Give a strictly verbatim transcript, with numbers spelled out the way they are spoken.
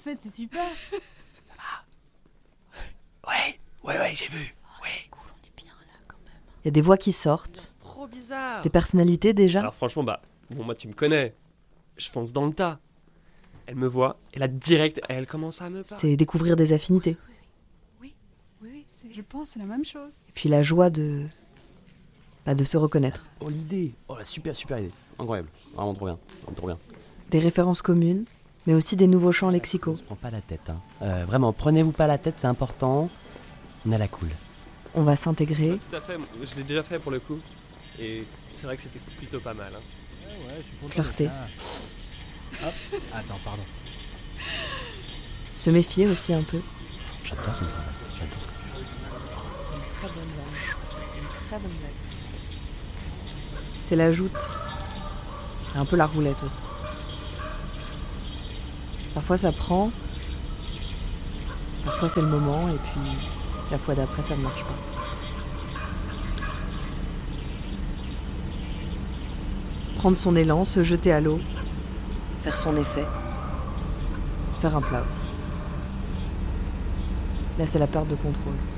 fait, c'est super. Ouais, ouais, ouais, j'ai vu. Ouais. Cool, on est bien là quand même. Il y a des voix qui sortent, C'est trop bizarre. des personnalités déjà. Alors franchement, bah, bon, moi tu me connais. Je fonce dans le tas. Elle me voit, et là, direct, elle commence à me parler. C'est découvrir des affinités. Oui, oui, oui, c'est, je pense c'est la même chose. Et puis la joie de... Bah, de se reconnaître. Oh l'idée. Oh la super super idée. Incroyable. Vraiment trop bien. Vraiment trop bien. Des références communes, mais aussi des nouveaux champs lexicaux. On se prend pas la tête. Hein. Euh, vraiment, prenez-vous pas la tête, c'est important. On a la cool. On va s'intégrer, Tout à fait, je l'ai déjà fait pour le coup. Et c'est vrai que c'était plutôt pas mal. Hein. Ouais, ouais, je suis content Flirter. de ça. Hop, attends, pardon. se méfier aussi un peu. J'adore ton travail. J'adore ça. Une très bonne blague. Une très bonne blague. C'est la joute. Et un peu la roulette aussi. Parfois ça prend. Parfois c'est le moment et puis la fois d'après ça ne marche pas. Prendre son élan, se jeter à l'eau, faire son effet, faire un plat aussi. Là c'est la perte de contrôle.